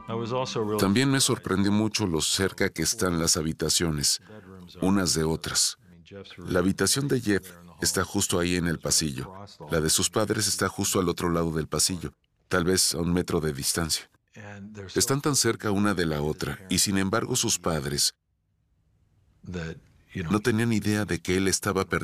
También me sorprendió mucho lo cerca que están las habitaciones, unas de otras. La habitación de Jeff está justo ahí en el pasillo. La de sus padres está justo al otro lado del pasillo, tal vez a 1 metro de distancia. Están tan cerca una de la otra, y sin embargo sus padres no tenían idea de que él estaba perdido